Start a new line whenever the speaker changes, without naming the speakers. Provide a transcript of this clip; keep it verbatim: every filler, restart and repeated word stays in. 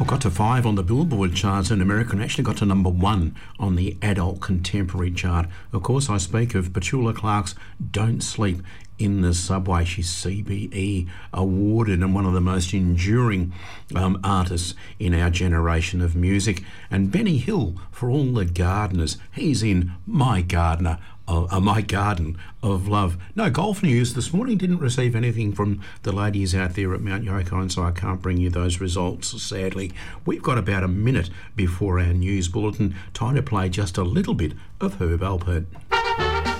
Well, got to five on the Billboard charts in America and actually got to number one on the adult contemporary chart. Of course, I speak of Petula Clark's Don't Sleep in the Subway. She's C B E awarded and one of the most enduring um, artists in our generation of music. And Benny Hill, for all the gardeners, he's in My Gardener. Uh, my garden of love. No golf news this morning. Didn't receive anything from the ladies out there at Mount Yokine, so I can't bring you those results, sadly. We've got about a minute before our news bulletin. Time to play just a little bit of Herb Alpert.